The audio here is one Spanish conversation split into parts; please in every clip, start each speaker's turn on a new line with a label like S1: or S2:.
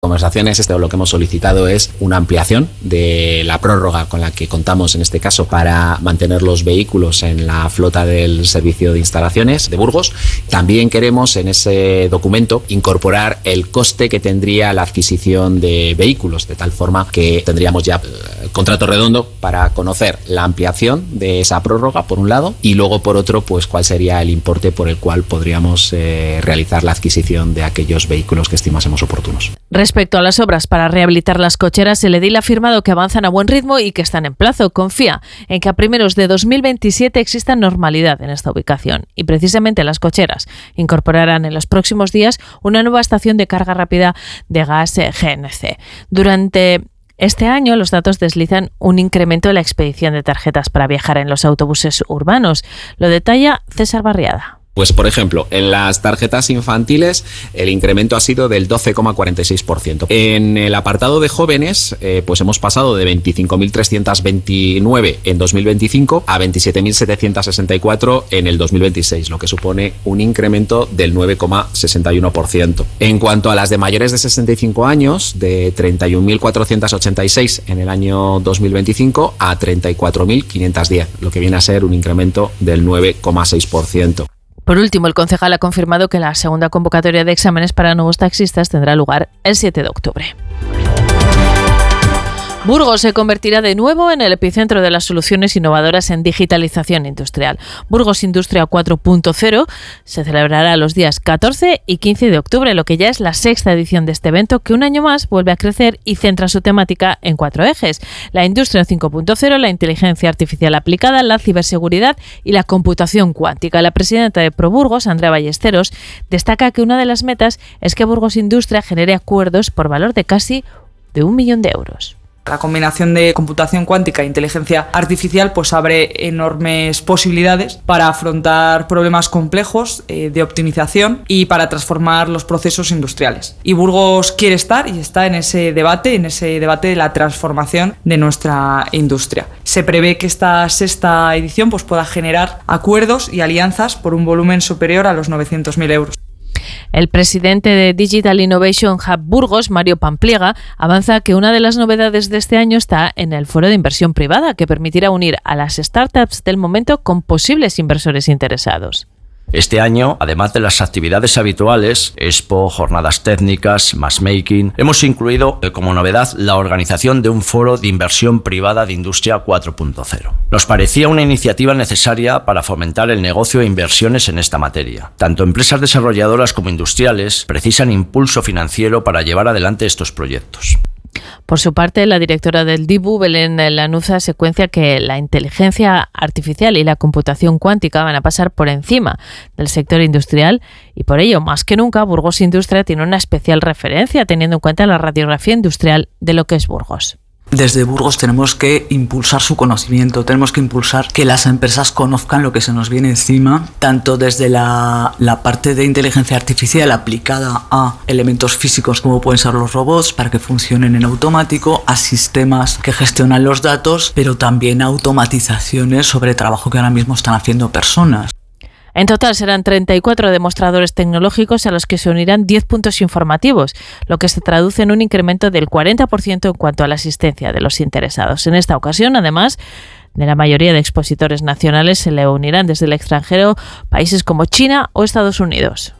S1: Conversaciones, lo que hemos solicitado es una ampliación de la prórroga con la que contamos en este caso para mantener los vehículos en la flota del servicio de instalaciones de Burgos. También queremos en ese documento incorporar el coste que tendría la adquisición de vehículos, de tal forma que tendríamos ya el contrato redondo para conocer la ampliación de esa prórroga por un lado y luego por otro pues cuál sería el importe por el cual podríamos realizar la adquisición de aquellos vehículos que estimásemos oportunos.
S2: Respecto a las obras para rehabilitar las cocheras, el edil ha afirmado que avanzan a buen ritmo y que están en plazo. Confía en que a primeros de 2027 exista normalidad en esta ubicación. Y precisamente las cocheras incorporarán en los próximos días una nueva estación de carga rápida de gas GNC. Durante este año, los datos deslizan un incremento en la expedición de tarjetas para viajar en los autobuses urbanos. Lo detalla César Barriada.
S1: Pues, por ejemplo, en las tarjetas infantiles el incremento ha sido del 12,46%. En el apartado de jóvenes, pues hemos pasado de 25.329 en 2025 a 27.764 en el 2026, lo que supone un incremento del 9,61%. En cuanto a las de mayores de 65 años, de 31.486 en el año 2025 a 34.510, lo que viene a ser un incremento del 9,6%.
S2: Por último, el concejal ha confirmado que la segunda convocatoria de exámenes para nuevos taxistas tendrá lugar el 7 de octubre. Burgos se convertirá de nuevo en el epicentro de las soluciones innovadoras en digitalización industrial. Burgos Industria 4.0 se celebrará los días 14 y 15 de octubre, lo que ya es la sexta edición de este evento, que un año más vuelve a crecer y centra su temática en 4 ejes: la industria 5.0, la inteligencia artificial aplicada, la ciberseguridad y la computación cuántica. La presidenta de ProBurgos, Andrea Ballesteros, destaca que una de las metas es que Burgos Industria genere acuerdos por valor de casi de 1 millón de euros.
S3: La combinación de computación cuántica e inteligencia artificial pues abre enormes posibilidades para afrontar problemas complejos de optimización y para transformar los procesos industriales. Y Burgos quiere estar y está en ese debate de la transformación de nuestra industria. Se prevé que esta sexta edición pues pueda generar acuerdos y alianzas por un volumen superior a los 900.000 euros.
S2: El presidente de Digital Innovation Hub Burgos, Mario Pampliega, avanza que una de las novedades de este año está en el foro de inversión privada, que permitirá unir a las startups del momento con posibles inversores interesados.
S4: Este año, además de las actividades habituales, expo, jornadas técnicas, matchmaking, hemos incluido como novedad la organización de un foro de inversión privada de Industria 4.0. Nos parecía una iniciativa necesaria para fomentar el negocio e inversiones en esta materia. Tanto empresas desarrolladoras como industriales precisan impulso financiero para llevar adelante estos proyectos.
S2: Por su parte, la directora del DIBU, Belén Lanuza, secuencia que la inteligencia artificial y la computación cuántica van a pasar por encima del sector industrial y por ello, más que nunca, Burgos Industria tiene una especial referencia teniendo en cuenta la radiografía industrial de lo que es Burgos.
S5: Desde Burgos tenemos que impulsar su conocimiento, tenemos que impulsar que las empresas conozcan lo que se nos viene encima, tanto desde la parte de inteligencia artificial aplicada a elementos físicos como pueden ser los robots para que funcionen en automático, a sistemas que gestionan los datos, pero también a automatizaciones sobre trabajo que ahora mismo están haciendo personas.
S2: En total serán 34 demostradores tecnológicos a los que se unirán 10 puntos informativos, lo que se traduce en un incremento del 40% en cuanto a la asistencia de los interesados. En esta ocasión, además de la mayoría de expositores nacionales, se le unirán desde el extranjero países como China o Estados Unidos.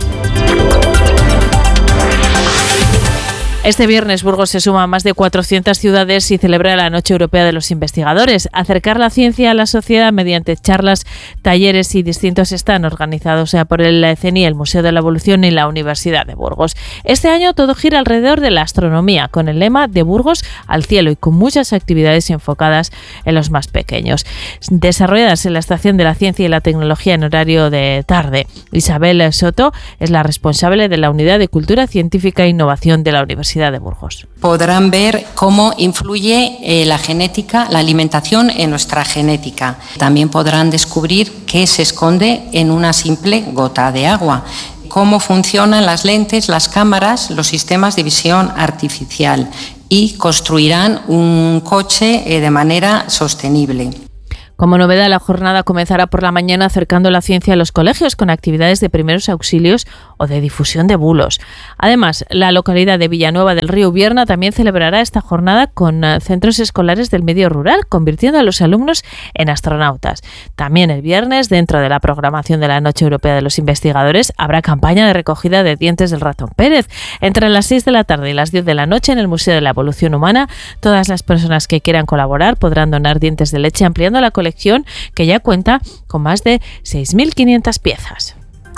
S2: Este viernes Burgos se suma a más de 400 ciudades y celebra la Noche Europea de los Investigadores. Acercar la ciencia a la sociedad mediante charlas, talleres y distintos stands organizados por el CENI, el Museo de la Evolución y la Universidad de Burgos. Este año todo gira alrededor de la astronomía, con el lema de Burgos al cielo y con muchas actividades enfocadas en los más pequeños, desarrolladas en la Estación de la Ciencia y la Tecnología en horario de tarde. Isabel Soto es la responsable de la Unidad de Cultura Científica e Innovación de la Universidad de Burgos.
S6: Podrán ver cómo influye la genética, la alimentación en nuestra genética. También podrán descubrir qué se esconde en una simple gota de agua, cómo funcionan las lentes, las cámaras, los sistemas de visión artificial y construirán un coche de manera sostenible.
S2: Como novedad, la jornada comenzará por la mañana acercando la ciencia a los colegios con actividades de primeros auxilios o de difusión de bulos. Además, la localidad de Villanueva del Río Ubierna también celebrará esta jornada con centros escolares del medio rural, convirtiendo a los alumnos en astronautas. También el viernes, dentro de la programación de la Noche Europea de los Investigadores, habrá campaña de recogida de dientes del ratón Pérez. Entre las 6 de la tarde y las 10 de la noche en el Museo de la Evolución Humana, todas las personas que quieran colaborar podrán donar dientes de leche, ampliando la colección que ya cuenta con más de 6.500 piezas.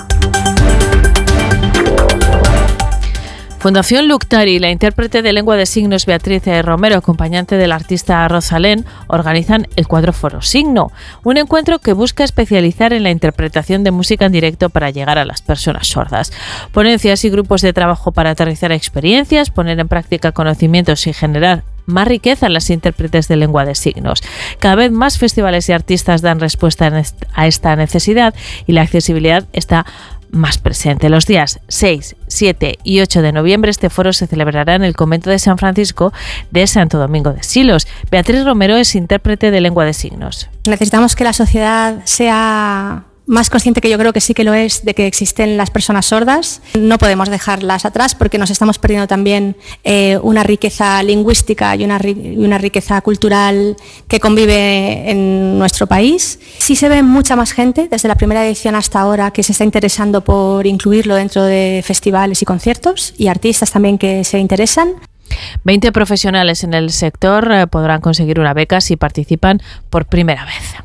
S2: Fundación Luctari y la intérprete de lengua de signos Beatriz Romero, acompañante del artista Rosalén, organizan el Cuadro Foro Signo, un encuentro que busca especializar en la interpretación de música en directo para llegar a las personas sordas. Ponencias y grupos de trabajo para aterrizar experiencias, poner en práctica conocimientos y generar más riqueza en las intérpretes de lengua de signos. Cada vez más festivales y artistas dan respuesta a esta necesidad y la accesibilidad está más presente. Los días 6, 7 y 8 de noviembre este foro se celebrará en el Convento de San Francisco de Santo Domingo de Silos. Beatriz Romero es intérprete de lengua de signos.
S7: Necesitamos que la sociedad sea más consciente, que yo creo que sí que lo es, de que existen las personas sordas. No podemos dejarlas atrás porque nos estamos perdiendo también una riqueza lingüística y una riqueza cultural que convive en nuestro país. Sí se ve mucha más gente desde la primera edición hasta ahora que se está interesando por incluirlo dentro de festivales y conciertos, y artistas también que se interesan.
S2: 20 profesionales en el sector podrán conseguir una beca si participan por primera vez.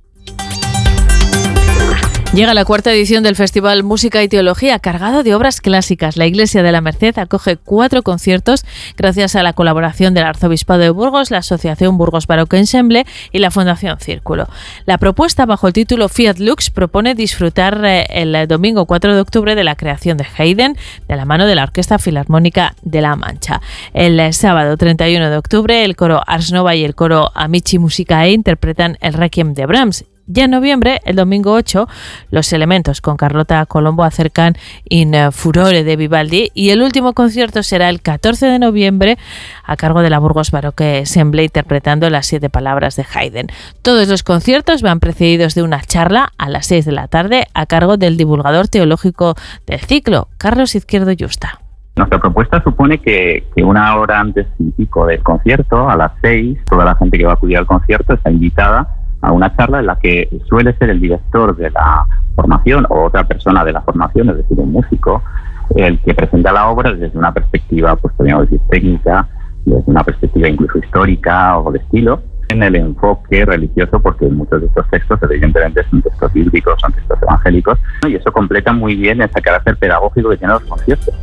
S2: Llega la cuarta edición del Festival Música y Teología, cargado de obras clásicas. La Iglesia de la Merced acoge 4 conciertos gracias a la colaboración del Arzobispado de Burgos, la Asociación Burgos Baroque Ensemble y la Fundación Círculo. La propuesta, bajo el título Fiat Lux, propone disfrutar el domingo 4 de octubre de la creación de Haydn de la mano de la Orquesta Filarmónica de La Mancha. El sábado 31 de octubre, el coro Ars Nova y el coro Amici Musicae interpretan el Requiem de Brahms. Ya en noviembre, el domingo 8, los Elementos con Carlota Colombo acercan In Furore de Vivaldi, y el último concierto será el 14 de noviembre a cargo de la Burgos Baroque Ensemble interpretando las 7 palabras de Haydn. Todos los conciertos van precedidos de una charla a las 6 de la tarde a cargo del divulgador teológico del ciclo, Carlos Izquierdo Yusta.
S8: Nuestra propuesta supone que una hora antes y pico del concierto, a las 6, toda la gente que va a acudir al concierto está invitada a una charla en la que suele ser el director de la formación o otra persona de la formación, es decir, un músico, el que presenta la obra desde una perspectiva, pues podríamos decir, técnica, desde una perspectiva incluso histórica o de estilo, en el enfoque religioso, porque muchos de estos textos evidentemente son textos bíblicos, son textos evangélicos, y eso completa muy bien ese carácter pedagógico que tienen los conciertos.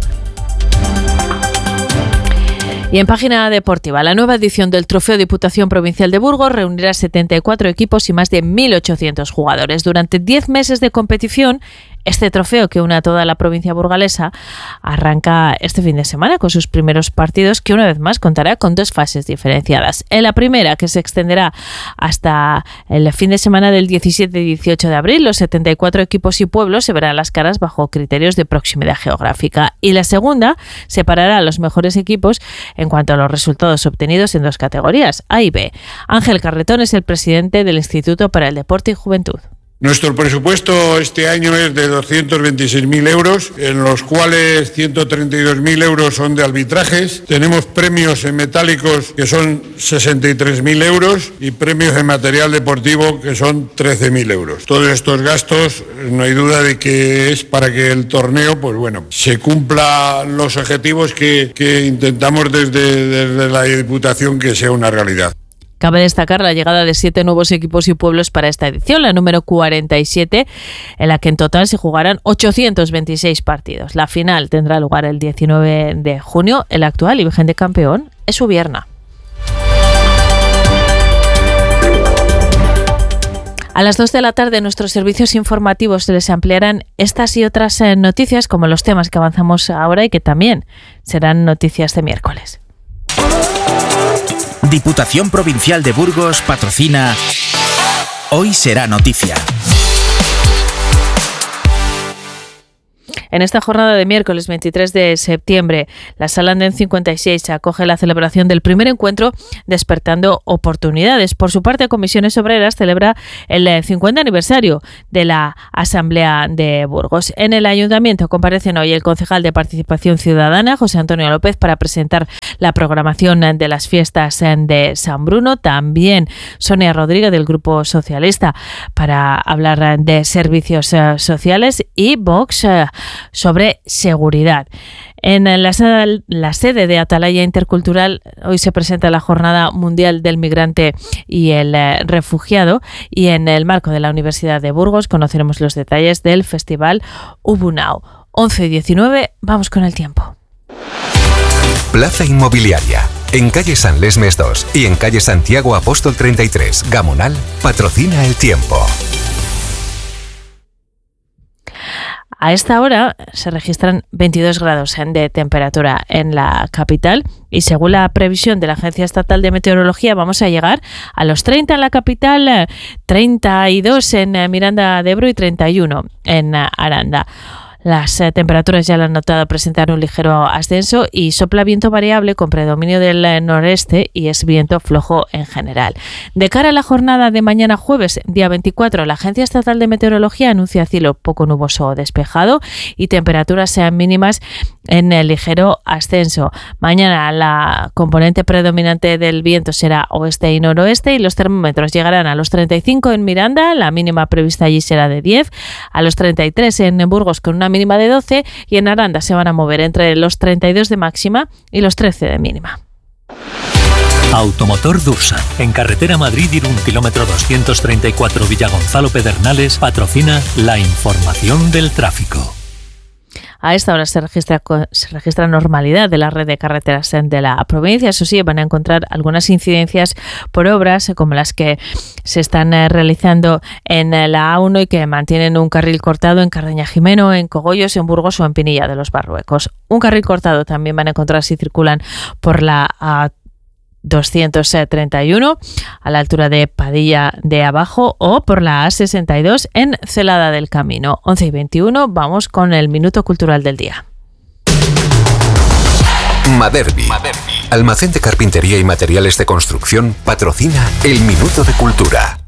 S2: Y en página deportiva, la nueva edición del Trofeo Diputación Provincial de Burgos reunirá 74 equipos y más de 1.800 jugadores. Durante 10 meses de competición, este trofeo, que une a toda la provincia burgalesa, arranca este fin de semana con sus primeros partidos, que una vez más contará con 2 fases diferenciadas. En la primera, que se extenderá hasta el fin de semana del 17 y 18 de abril, los 74 equipos y pueblos se verán las caras bajo criterios de proximidad geográfica. Y la segunda separará a los mejores equipos en cuanto a los resultados obtenidos en 2 categorías, A y B. Ángel Carretón es el presidente del Instituto para el Deporte y Juventud.
S9: Nuestro presupuesto este año es de 226.000 euros, en los cuales 132.000 euros son de arbitrajes. Tenemos premios en metálicos que son 63.000 euros y premios en material deportivo que son 13.000 euros. Todos estos gastos, no hay duda de que es para que el torneo, pues bueno, se cumpla los objetivos que intentamos desde la Diputación que sea una realidad.
S2: Cabe destacar la llegada de 7 nuevos equipos y pueblos para esta edición, la número 47, en la que en total se jugarán 826 partidos. La final tendrá lugar el 19 de junio. El actual y vigente campeón es Ubierna. A las 2 de la tarde nuestros servicios informativos les ampliarán estas y otras noticias, como los temas que avanzamos ahora y que también serán noticias de miércoles.
S10: Diputación Provincial de Burgos patrocina Hoy será noticia.
S2: En esta jornada de miércoles 23 de septiembre, la Sala Andén 56 acoge la celebración del primer encuentro Despertando Oportunidades. Por su parte, Comisiones Obreras celebra el 50 aniversario de la Asamblea de Burgos. En el Ayuntamiento comparecen hoy el concejal de Participación Ciudadana, José Antonio López, para presentar la programación de las fiestas de San Bruno. También Sonia Rodríguez, del Grupo Socialista, para hablar de servicios sociales, y Vox sobre seguridad. En la sede de Atalaya Intercultural hoy se presenta la Jornada Mundial del Migrante y el Refugiado, y en el marco de la Universidad de Burgos conoceremos los detalles del Festival Ubunao. 11:19, vamos con el tiempo.
S11: Plaza Inmobiliaria. En calle San Lesmes 2 y en calle Santiago Apóstol 33, Gamonal, patrocina el tiempo.
S2: A esta hora se registran 22 grados de temperatura en la capital, y según la previsión de la Agencia Estatal de Meteorología vamos a llegar a los 30 en la capital, 32 en Miranda de Ebro y 31 en Aranda. Las temperaturas, ya lo han notado, presentan un ligero ascenso y sopla viento variable con predominio del noreste y es viento flojo en general. De cara a la jornada de mañana jueves, día 24, la Agencia Estatal de Meteorología anuncia cielo poco nuboso o despejado y temperaturas sean mínimas en el ligero ascenso. Mañana la componente predominante del viento será oeste y noroeste y los termómetros llegarán a los 35 en Miranda, la mínima prevista allí será de 10, a los 33 en Burgos con una mínima de 12, y en Aranda se van a mover entre los 32 de máxima y los 13 de mínima.
S12: Automotor Dursan, en carretera Madrid-Irún, kilómetro 234, Villagonzalo Pedernales, patrocina la información del tráfico.
S2: A esta hora se registra normalidad de la red de carreteras de la provincia. Eso sí, van a encontrar algunas incidencias por obras como las que se están realizando en la A1 y que mantienen un carril cortado en Cardeña Jimeno, en Cogollos, en Burgos o en Pinilla de los Barruecos. Un carril cortado también van a encontrar si circulan por la A231 a la altura de Padilla de Abajo o por la A62 en Celada del Camino. 11:21, vamos con el Minuto Cultural del día.
S11: Maderbi, almacén de carpintería y materiales de construcción, patrocina el Minuto de Cultura.